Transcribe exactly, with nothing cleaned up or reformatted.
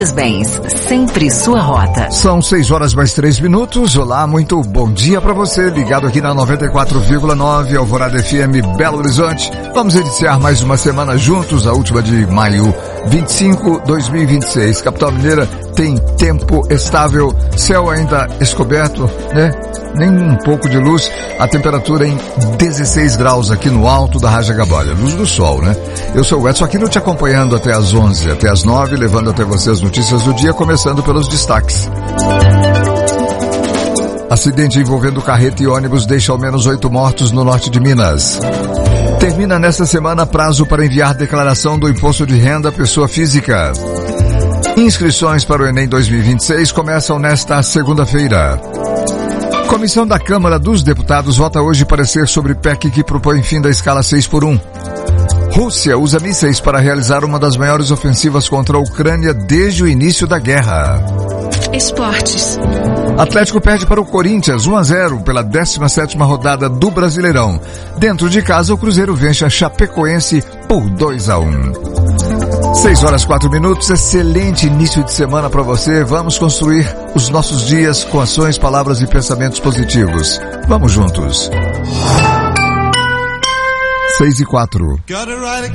Bens, sempre sua rota. São seis horas mais três minutos. Olá, muito bom dia para você, ligado aqui na noventa e quatro vírgula nove, Alvorada F M, Belo Horizonte. Vamos iniciar mais uma semana juntos, a última de maio vinte e cinco, dois mil e vinte e seis. Capital Mineira tem tempo estável, céu ainda descoberto, né? Nem um pouco de luz, a temperatura em dezesseis graus aqui no alto da Raja Gabolha, luz do sol, né? Eu sou o Edson Aquino, te acompanhando até as onze, até as nove, levando até você as notícias do dia, começando pelos destaques. Acidente envolvendo carreta e ônibus deixa ao menos oito mortos no norte de Minas. Termina nesta semana prazo para enviar declaração do imposto de renda à pessoa física. Inscrições para o Enem dois mil e vinte e seis começam nesta segunda-feira. Comissão da Câmara dos Deputados vota hoje parecer sobre P E C que propõe fim da escala seis por um. Rússia usa mísseis para realizar uma das maiores ofensivas contra a Ucrânia desde o início da guerra. Esportes. Atlético perde para o Corinthians um a zero pela décima sétima rodada do Brasileirão. Dentro de casa, o Cruzeiro vence a Chapecoense por dois a um. seis horas quatro minutos, excelente início de semana para você. Vamos construir os nossos dias com ações, palavras e pensamentos positivos. Vamos juntos. seis e quatro.